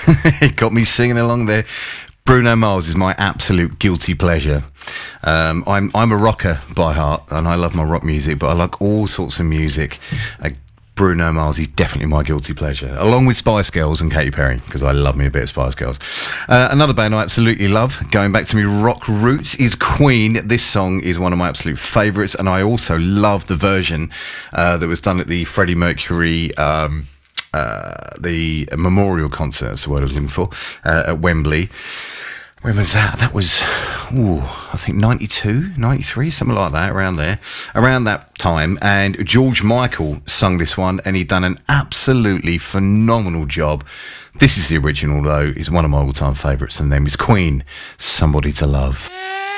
It got me singing along there. Bruno Mars is my absolute guilty pleasure. I'm a rocker by heart, and I love my rock music, but I like all sorts of music. Bruno Mars is definitely my guilty pleasure, along with Spice Girls and Katy Perry, because I love me a bit of Spice Girls. Another band I absolutely love, going back to me rock roots, is Queen. This song is one of my absolute favourites, and I also love the version that was done at the Freddie Mercury the memorial concert, that's the word I was looking for, at Wembley. When was that? That was, I think 92, 93, something like that, around that time. And George Michael sung this one, and he'd done an absolutely phenomenal job. This is the original, though. It's one of my all-time favourites, and them is Queen, Somebody to Love.